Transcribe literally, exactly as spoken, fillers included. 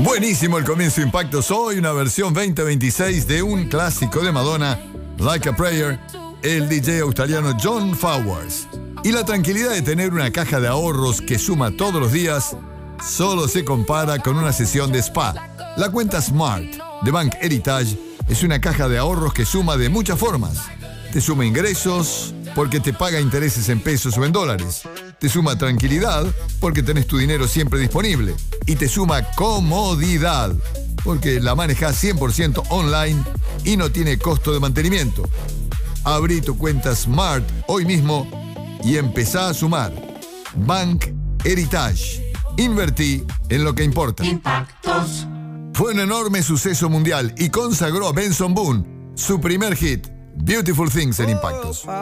Buenísimo el comienzo Impactos. Hoy una versión veinte veintiséis de un clásico de Madonna, Like a Prayer, el D J australiano John Fowers. Y la tranquilidad de tener una caja de ahorros que suma todos los días solo se compara con una sesión de spa. La cuenta Smart de Bank Heritage es una caja de ahorros que suma de muchas formas. Te suma ingresos porque te paga intereses en pesos o en dólares. Te suma tranquilidad porque tenés tu dinero siempre disponible. Y te suma comodidad porque la manejas cien por ciento online y no tiene costo de mantenimiento. Abrí tu cuenta Smart hoy mismo y empezá a sumar. Bank Heritage. Invertí en lo que importa. Impactos. Fue un enorme suceso mundial y consagró a Benson Boone su primer hit, Beautiful Things, en Impactos.